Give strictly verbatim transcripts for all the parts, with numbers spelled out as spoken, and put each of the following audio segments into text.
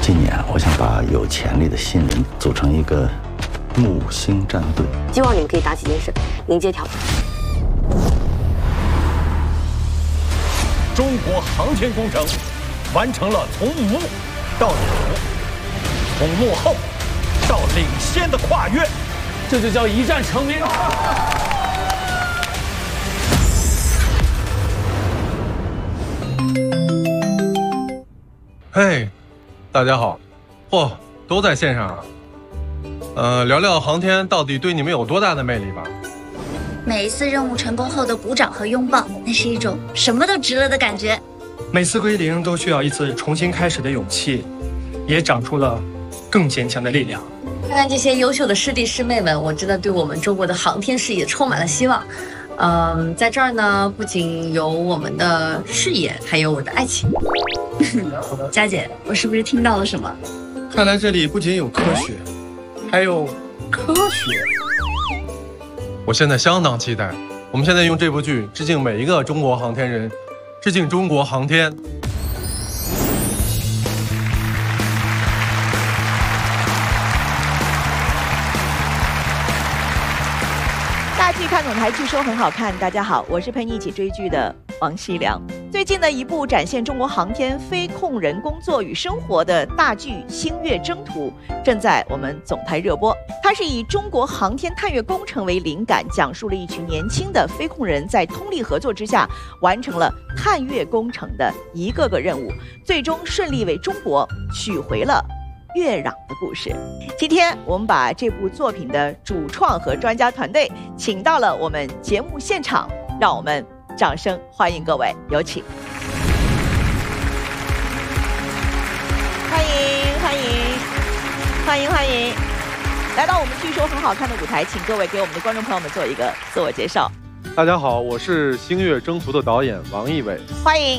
今年我想把有潜力的新人组成一个木星战队， 希望你们可以打起精神，迎接挑战。 中国航天工程完成了从无到有，从落后到领先的跨越， 这就叫一战成名。 嘿，大家好，嚯，都在线上啊。呃，聊聊航天到底对你们有多大的魅力吧。 每一次任务成功后的鼓掌和拥抱，那是一种什么都值了的感觉。 每次归零都需要一次重新开始的勇气，也长出了更坚强的力量。 看看这些优秀的师弟师妹们，我真的对我们中国的航天事业充满了希望。嗯，在这儿呢，不仅有我们的事业，还有我的爱情。 佳姐，我是不是听到了什么？ 看来这里不仅有科学，还有科学。 我现在相当期待，我们现在用这部剧致敬每一个中国航天人，致敬中国航天。 大剧看总台，据说很好看。大家好，我是陪你一起追剧的王熙良。最近的一部展现中国航天飞控人工作与生活的大剧《星月征途》正在我们总台热播。它是以中国航天探月工程为灵感，讲述了一群年轻的飞控人在通力合作之下，完成了探月工程的一个个任务，最终顺利为中国取回了月壤的故事。今天我们把这部作品的主创和专家团队请到了我们节目现场，让我们掌声欢迎各位，有请。欢迎欢迎欢迎欢迎，来到我们据说很好看的舞台，请各位给我们的观众朋友们做一个自我介绍。 大家好，我是《星月征途》的导演王毅伟。 欢迎。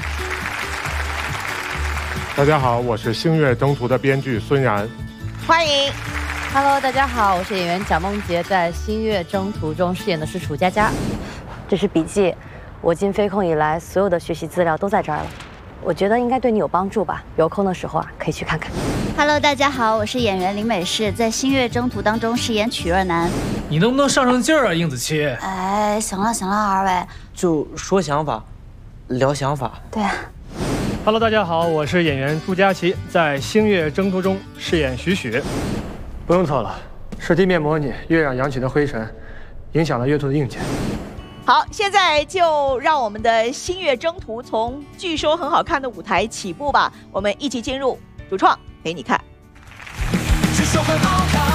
大家好，我是《星月征途》的编剧孙然。 欢迎。 Hello， 大家好，我是演员蒋梦婕，在《星月征途》中饰演的是楚佳佳。 这是笔记，我进飞控以来所有的学习资料都在这儿了，我觉得应该对你有帮助吧，有空的时候啊可以去看看。 Hello， 大家好，我是演员林美式，在《星月征途》当中饰演曲若楠。 你能不能上上劲儿啊，应子期？ 哎，行了行了，二位就说想法，聊想法。 对啊。 Hello， 大家好，我是演员朱佳琪，在《星月征途》中饰演许许。不用测了，是地面模拟月壤扬起的灰尘，影响了月兔的硬件。 好，现在就让我们的星月征途从据说很好看的舞台起步吧，我们一起进入主创陪你看。据说很好看。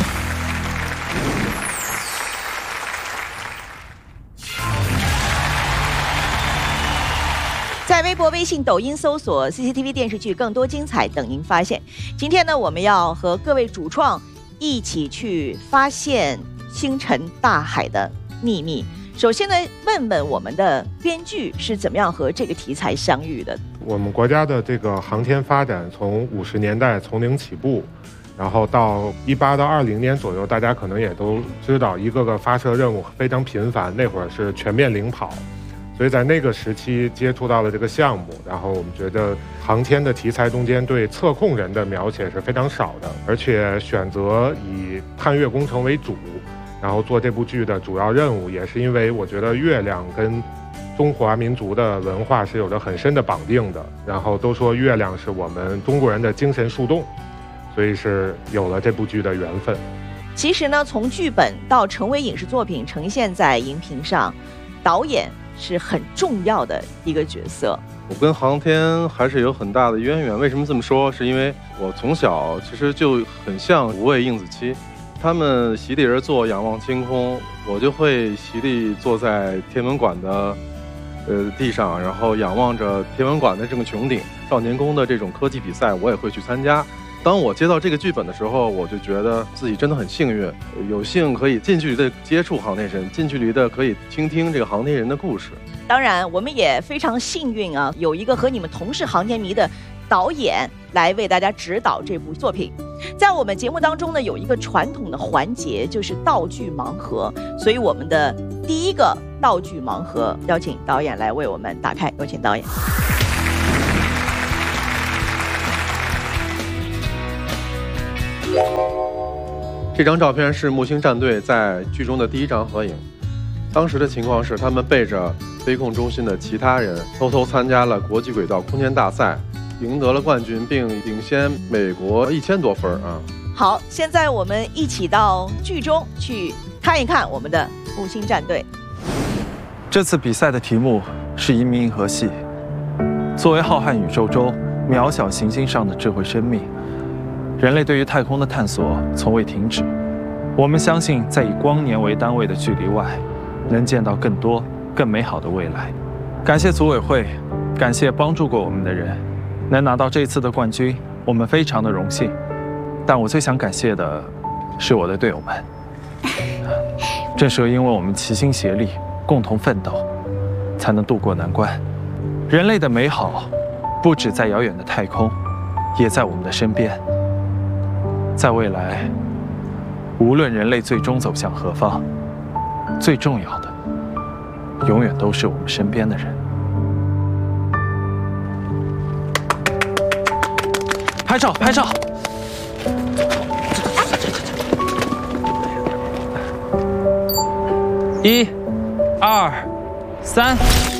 在微博、微信、抖音搜索 C C T V 电视剧，更多精彩等您发现。今天呢，我们要和各位主创一起去发现星辰大海的秘密。首先呢，问问我们的编剧是怎么样和这个题材相遇的？ 我们国家的这个航天发展从五十年代从零起步，然后到一八到二零年左右，大家可能也都知道，一个个发射任务非常频繁，那会儿是全面领跑。所以在那个时期接触到了这个项目，然后我们觉得航天的题材中间对测控人的描写是非常少的，而且选择以探月工程为主，然后做这部剧的主要任务，也是因为我觉得月亮跟中华民族的文化是有着很深的绑定的，然后都说月亮是我们中国人的精神树洞，所以是有了这部剧的缘分。 其实呢，从剧本到成为影视作品呈现在荧屏上，导演是很重要的一个角色。 我跟航天还是有很大的渊源。为什么这么说？是因为我从小其实就很像五位应子期，他们席地而坐，仰望星空，我就会席地坐在天文馆的呃地上，然后仰望着天文馆的这个穹顶。少年宫的这种科技比赛，我也会去参加。当我接到这个剧本的时候，我就觉得自己真的很幸运，有幸可以近距离的接触航天人，近距离的可以倾听这个航天人的故事。 当然，我们也非常幸运啊，有一个和你们同是航天迷的导演来为大家指导这部作品。在我们节目当中呢，有一个传统的环节，就是道具盲盒，所以我们的第一个道具盲盒，邀请导演来为我们打开，有请导演。 这张照片是木星战队在剧中的第一张合影。当时的情况是，他们背着飞控中心的其他人，偷偷参加了国际轨道空间大赛，赢得了冠军，并领先美国一千多分啊！ 好，现在我们一起到剧中去看一看我们的木星战队。 这次比赛的题目是移民银河系。作为浩瀚宇宙中渺小行星上的智慧生命，人类对于太空的探索从未停止。我们相信，在以光年为单位的距离外，能见到更多、更美好的未来。感谢组委会，感谢帮助过我们的人，能拿到这次的冠军，我们非常的荣幸。但我最想感谢的是我的队友们。正是因为我们齐心协力，共同奋斗，才能渡过难关。人类的美好，不止在遥远的太空，也在我们的身边。在未来，无论人类最终走向何方，最重要的，永远都是我们身边的人。拍照，拍照！一、二、三。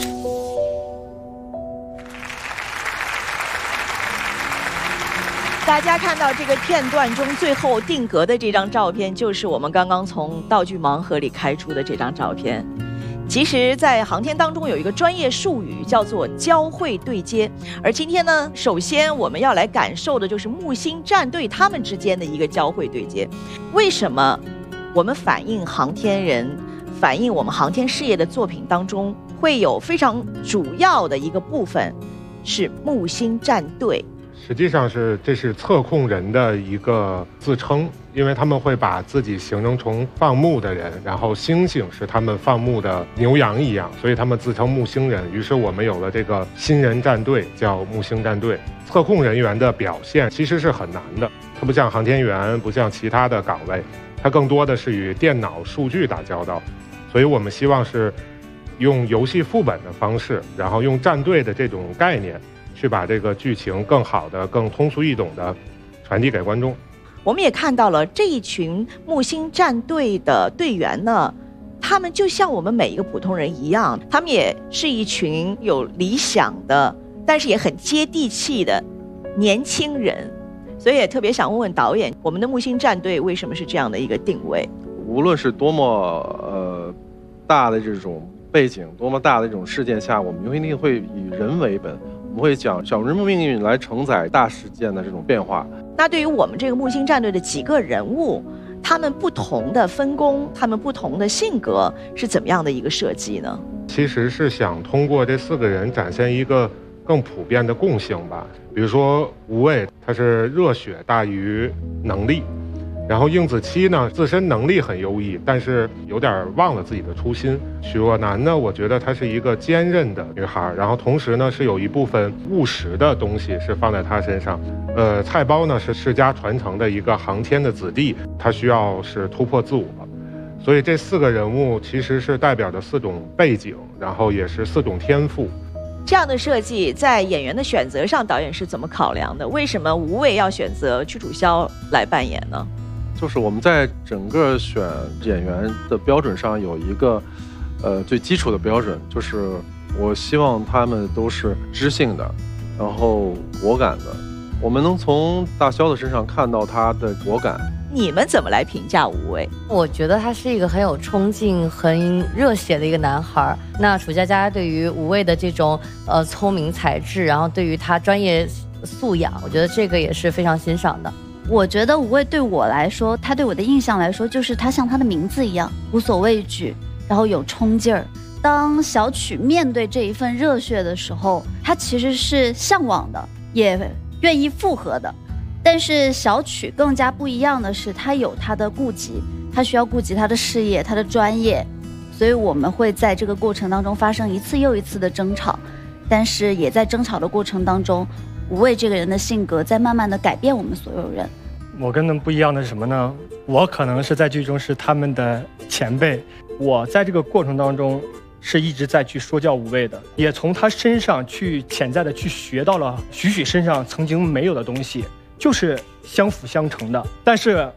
大家看到这个片段中最后定格的这张照片，就是我们刚刚从道具盲盒里开出的这张照片。其实，在航天当中有一个专业术语叫做交会对接，而今天呢，首先我们要来感受的就是木星战队他们之间的一个交会对接。为什么我们反映航天人、反映我们航天事业的作品当中，会有非常主要的一个部分是木星战队？ 实际上是这是测控人的一个自称，因为他们会把自己形容成放牧的人，然后星星是他们放牧的牛羊一样，所以他们自称木星人。于是我们有了这个新人战队，叫木星战队。测控人员的表现其实是很难的，它不像航天员，不像其他的岗位，它更多的是与电脑数据打交道。所以我们希望是用游戏副本的方式，然后用战队的这种概念，去把这个剧情更好的、更通俗易懂的传递给观众。 我们也看到了这一群木星战队的队员呢，他们就像我们每一个普通人一样，他们也是一群有理想的，但是也很接地气的年轻人。所以也特别想问问导演，我们的木星战队为什么是这样的一个定位？ 无论是多么呃大的这种背景，多么大的这种事件下，我们一定会以人为本。我们会讲小人物命运来承载大事件的这种变化。 那对于我们这个木星战队的几个人物，他们不同的分工，他们不同的性格是怎么样的一个设计呢？ 其实是想通过这四个人展现一个更普遍的共性吧。比如说无畏，他是热血大于能力。然后应子期呢，自身能力很优异，但是有点忘了自己的初心。许若楠呢，我觉得她是一个坚韧的女孩，然后同时呢是有一部分务实的东西是放在她身上。呃，菜包呢是世家传承的一个航天的子弟，他需要是突破自我。所以这四个人物其实是代表着四种背景，然后也是四种天赋。 这样的设计在演员的选择上，导演是怎么考量的？为什么无畏要选择屈楚萧来扮演呢？ 就是我们在整个选演员的标准上有一个，呃，最基础的标准，就是我希望他们都是知性的，然后果敢的。我们能从大萧的身上看到他的果敢。 你们怎么来评价无畏？ 我觉得他是一个很有冲劲、很热血的一个男孩。那楚佳佳对于无畏的这种呃聪明才智，然后对于他专业素养，我觉得这个也是非常欣赏的。 我觉得无畏对我来说，他对我的印象来说，就是他像他的名字一样无所畏惧，然后有冲劲儿。当小曲面对这一份热血的时候，他其实是向往的，也愿意附和的。但是小曲更加不一样的是，他有他的顾及，他需要顾及他的事业、他的专业，所以我们会在这个过程当中发生一次又一次的争吵，但是也在争吵的过程当中，无畏这个人的性格在慢慢的改变我们所有人。 我跟他们不一样的是什么呢？我可能是在剧中是他们的前辈，我在这个过程当中是一直在去说教无畏的，也从他身上去潜在的去学到了许许身上曾经没有的东西，就是相辅相成的。但是